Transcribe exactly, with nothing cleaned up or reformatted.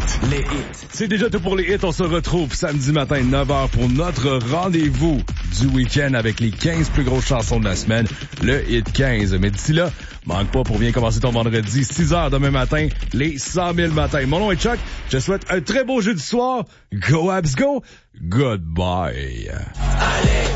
hits. Les hits. C'est déjà tout pour les hits. On se retrouve samedi matin, neuf heures, pour notre rendez-vous du week-end avec les quinze plus grosses chansons de la semaine, le Hit quinze. Mais d'ici là, manque pas pour bien commencer ton vendredi, six heures demain matin, les cent mille matins. Mon nom est Chuck. Je te souhaite un très beau jeu du soir. Go Abs Go. Goodbye. Allez!